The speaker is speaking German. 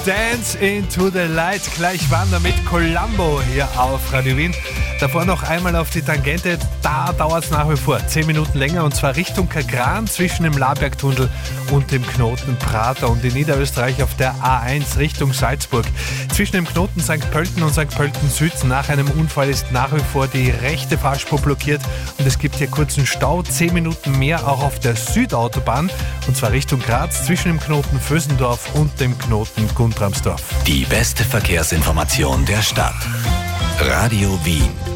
Dance into the Light. Gleich Wander mit Columbo hier auf Radio Wien. Davor noch einmal auf die Tangente. Da dauert es nach wie vor 10 Minuten länger, und zwar Richtung Kagran zwischen dem Labergtunnel und dem Knoten Prater, und in Niederösterreich auf der A1 Richtung Salzburg. Zwischen dem Knoten St. Pölten und St. Pölten Süd nach einem Unfall ist nach wie vor die rechte Fahrspur blockiert, und es gibt hier kurzen Stau. 10 Minuten mehr auch auf der Südautobahn, und zwar Richtung Graz zwischen dem Knoten Vösendorf und dem Knoten Guntramsdorf. Die beste Verkehrsinformation der Stadt. Radio Wien.